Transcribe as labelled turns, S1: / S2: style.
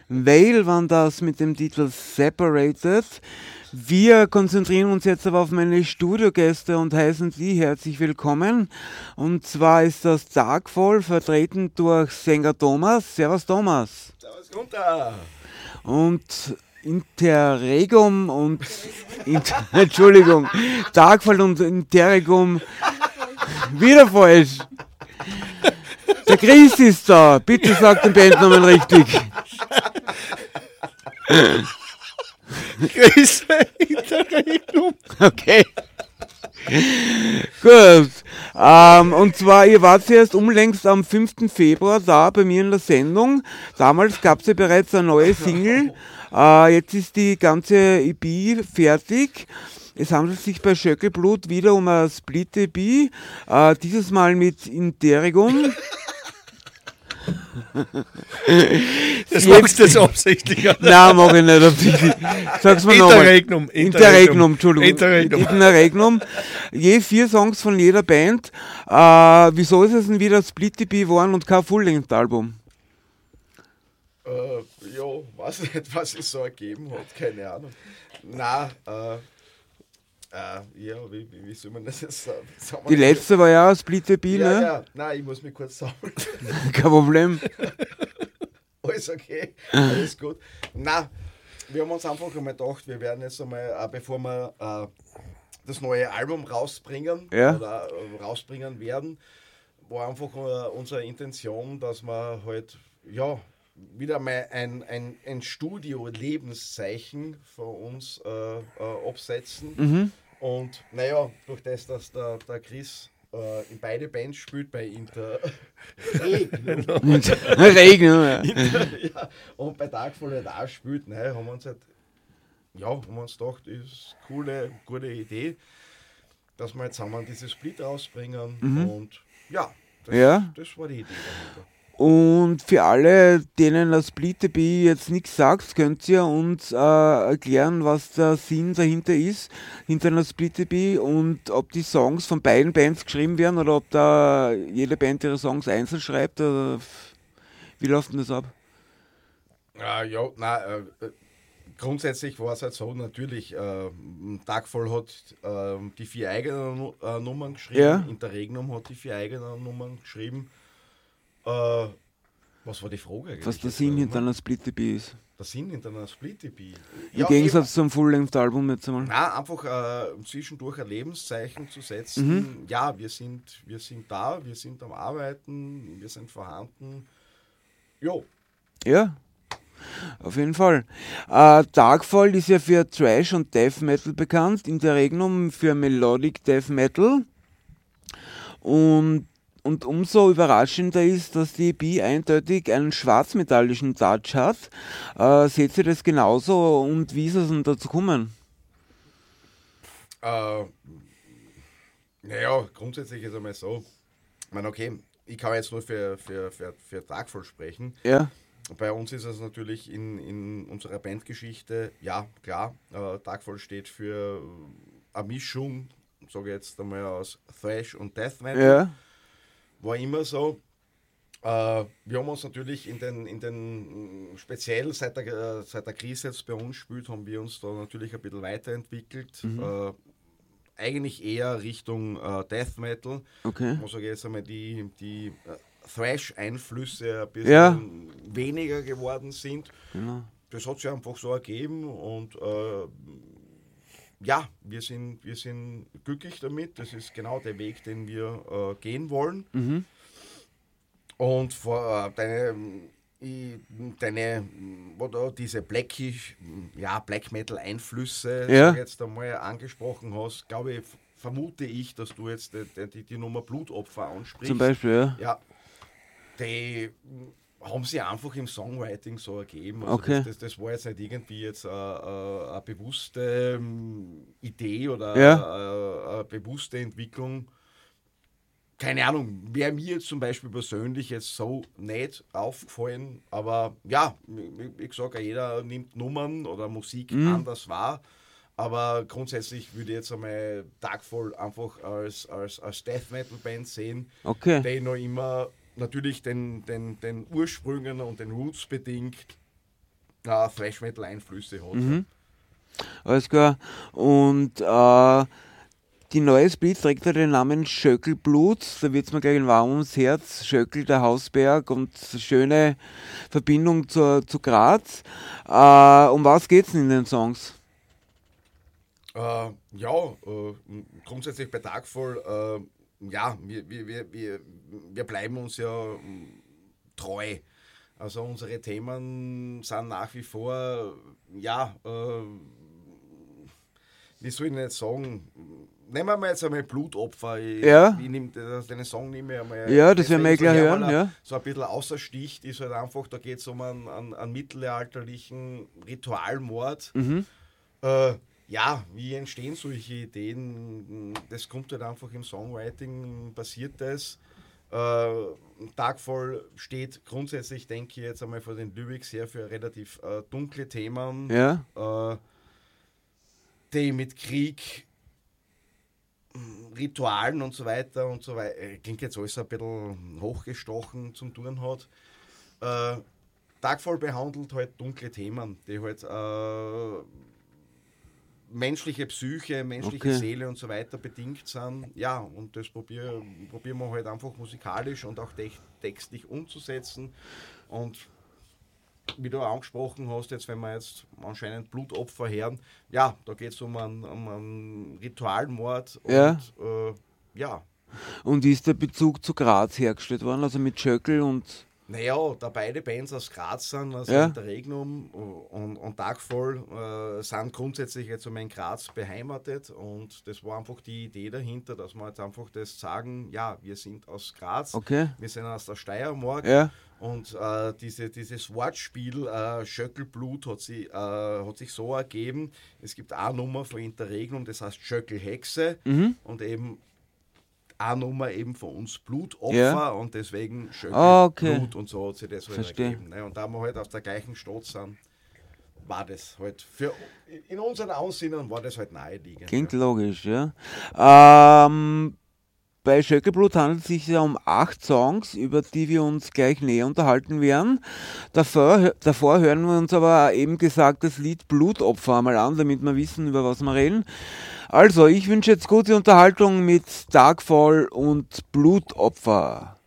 S1: Veil waren das mit dem Titel Separated. Wir konzentrieren uns jetzt aber auf meine Studiogäste und heißen Sie herzlich willkommen. Und zwar ist das Darkfall, vertreten durch Sänger Thomas. Servus Thomas.
S2: Servus Gunther.
S1: Und Interregum und Entschuldigung, Darkfall und Interregum wieder falsch. Der Chris ist da. Bitte sag den Bandnamen richtig.
S2: Chris Interregnum.
S1: Okay. Gut. Und zwar, ihr wart erst unlängst am 5. Februar da bei mir in der Sendung. Damals gab es ja bereits eine neue Single. Jetzt ist die ganze EP fertig. Es handelt sich bei Schöckelblut wieder um eine Split-EP. Dieses Mal mit Interregum.
S2: Das machst du jetzt absichtlich, oder?
S1: Nein, mach ich nicht absichtlich. Sag's mal
S2: Interregnum.
S1: nochmal. Interregnum, Entschuldigung.
S2: Interregnum.
S1: Interregnum. Je 4 Songs von jeder Band. Wieso ist es denn wieder Split-EP geworden und kein Full-Length-Album?
S2: Ja, weiß nicht, was es so ergeben hat, keine Ahnung. Nein, ja, wie soll man das jetzt sagen?
S1: Die letzte war ja Split-EP,
S2: ja,
S1: ne?
S2: Ja, nein, ich muss mich kurz sammeln.
S1: Kein Problem.
S2: Alles okay, alles gut. Nein, wir haben uns einfach einmal gedacht, wir werden jetzt einmal, bevor wir das neue Album rausbringen
S1: Ja.
S2: oder rausbringen werden, war einfach unsere Intention, dass wir halt, ja, wieder mal ein Studio-Lebenszeichen von uns absetzen.
S1: Mhm.
S2: Und naja, durch das, dass der Chris in beide Bands spielt, bei Interregnum
S1: Regnum, ja.
S2: ja, und bei Darkfall halt auch spielt, ne, haben wir uns gedacht, ist eine gute Idee, dass wir jetzt zusammen dieses Split rausbringen und ja, das war die Idee dahinter.
S1: Und für alle, denen das Split-EP jetzt nichts sagt, könnt ihr uns erklären, was der Sinn dahinter ist, hinter einer Split-EP und ob die Songs von beiden Bands geschrieben werden oder ob da jede Band ihre Songs einzeln schreibt. Oder wie läuft denn das ab?
S2: Grundsätzlich war es halt so, natürlich, Darkfall hat die 4 eigenen Nummern geschrieben,
S1: Ja.
S2: Interregnum hat die 4 eigenen Nummern geschrieben. Was war die Frage eigentlich?
S1: Was der Sinn hinter einer Split-EP ist.
S2: Der Sinn hinter einer Split-EP?
S1: Im Gegensatz zum Full-Length-Album jetzt einmal.
S2: Nein, einfach zwischendurch ein Lebenszeichen zu setzen. Ja, wir sind da, wir sind am Arbeiten, wir sind vorhanden. Jo.
S1: Ja, auf jeden Fall. Darkfall ist ja für Thrash und Death Metal bekannt, Interregnum für Melodic Death Metal. Und umso überraschender ist, dass die EP eindeutig einen schwarzmetallischen Touch hat. Seht ihr das genauso und wie ist es denn dazu gekommen?
S2: Naja, grundsätzlich ist einmal so, ich meine, okay, ich kann jetzt nur für Darkfall sprechen.
S1: Ja.
S2: Bei uns ist es natürlich in unserer Bandgeschichte, ja, klar, Darkfall steht für eine Mischung, sage ich jetzt einmal, aus Thrash und Death Metal.
S1: Ja.
S2: War immer so. Wir haben uns natürlich in den speziell seit der Krise jetzt bei uns spielt, haben wir uns da natürlich ein bisschen weiterentwickelt. Eigentlich eher Richtung Death Metal.
S1: Okay.
S2: Muss ich jetzt einmal die Thrash-Einflüsse ein bisschen weniger geworden sind.
S1: Genau.
S2: Das hat sich einfach so ergeben und ja, wir sind glücklich damit. Das ist genau der Weg, den wir gehen wollen. Und wo du diese Black Metal Einflüsse jetzt einmal angesprochen hast, glaube ich, vermute ich, dass du jetzt die Nummer Blutopfer ansprichst.
S1: Zum Beispiel, ja.
S2: Ja, die haben sie einfach im Songwriting so ergeben. Also
S1: Okay.
S2: Das war jetzt nicht irgendwie jetzt eine bewusste Idee oder eine bewusste Entwicklung. Keine Ahnung, wäre mir jetzt zum Beispiel persönlich jetzt so nicht aufgefallen, aber ja, wie gesagt, jeder nimmt Nummern oder Musik anders wahr, aber grundsätzlich würde ich jetzt einmal Darkfall einfach als Death Metal Band sehen, die noch immer natürlich den Ursprüngen und den Roots bedingt Thrash-Metal-Einflüsse hat.
S1: Mhm. Alles klar. Und die neue Split trägt ja den Namen Schöckelblut. Da wird es mir gleich warm ums Herz. Schöckel, der Hausberg und schöne Verbindung zu Graz. Um was geht es in den Songs?
S2: Grundsätzlich bei Darkfall, wir bleiben uns ja treu. Also unsere Themen sind nach wie vor, wie soll ich nicht sagen, nehmen wir mal jetzt einmal Blutopfer. Den Song nehme ich einmal.
S1: Ja, das werden wir gleich hören. Ja.
S2: So ein bisschen außersticht ist halt einfach, da geht es um einen mittelalterlichen Ritualmord.
S1: Mhm.
S2: Wie entstehen solche Ideen? Das kommt halt einfach im Songwriting, passiert das. Darkfall steht grundsätzlich, denke ich jetzt einmal von den Lyrics her, für relativ dunkle Themen, die mit Krieg, Ritualen und so weiter klingt jetzt alles ein bisschen hochgestochen zum tun hat. Darkfall behandelt halt dunkle Themen, die halt menschliche Psyche, menschliche Seele und so weiter bedingt sind. Ja, und das probieren wir halt einfach musikalisch und auch textlich umzusetzen. Und wie du angesprochen hast, jetzt wenn wir jetzt anscheinend Blutopfer hören, ja, da geht es um einen Ritualmord und
S1: Und ist der Bezug zu Graz hergestellt worden, also mit Schöckel und...
S2: Naja, da beide Bands aus Graz sind, also Interregnum und Darkfall, sind grundsätzlich jetzt in Graz beheimatet und das war einfach die Idee dahinter, dass wir jetzt einfach das sagen, ja, wir sind aus Graz, wir sind aus der Steiermark und dieses Wortspiel Schöckelblut hat sich so ergeben, es gibt eine Nummer von Interregnum, das heißt Schöckelhexe und eben eine Nummer eben von uns Blutopfer und deswegen Schöckelblut und so hat sich das halt ergeben. Ne? Und da wir halt aus der gleichen Stadt sind, war das halt in unseren Aussinnen war das halt naheliegend.
S1: Klingt logisch, ja. Bei Schöckelblut handelt es sich ja um 8 Songs, über die wir uns gleich näher unterhalten werden. Davor hören wir uns aber eben gesagt das Lied Blutopfer einmal an, damit wir wissen, über was wir reden. Also, ich wünsche jetzt gute Unterhaltung mit Darkfall und Blutopfer.